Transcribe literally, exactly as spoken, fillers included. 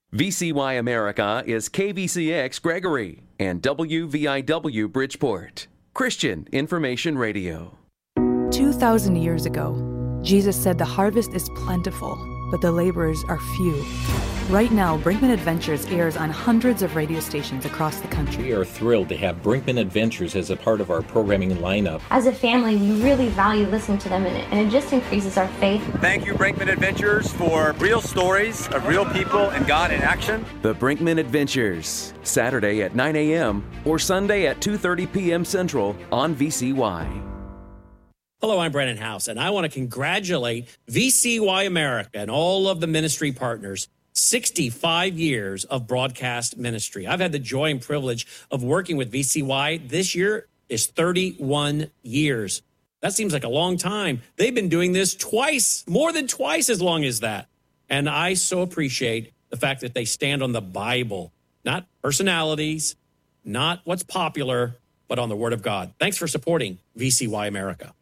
V C Y America is K V C X Gregory and W V I W Bridgeport, Christian Information Radio. Two thousand years ago, Jesus said the harvest is plentiful, but the laborers are few. Right now, Brinkman Adventures airs on hundreds of radio stations across the country. We are thrilled to have Brinkman Adventures as a part of our programming lineup. As a family, we really value listening to them, and it, and it just increases our faith. Thank you, Brinkman Adventures, for real stories of real people and God in action. The Brinkman Adventures, Saturday at nine a.m. or Sunday at two thirty p.m. Central on V C Y. Hello, I'm Brennan House, and I want to congratulate V C Y America and all of the ministry partners. sixty-five years of broadcast ministry. I've had the joy and privilege of working with V C Y. This year is thirty-one years. That seems like a long time. They've been doing this twice, more than twice as long as that. And I so appreciate the fact that they stand on the Bible, not personalities, not what's popular, but on the Word of God. Thanks for supporting V C Y America.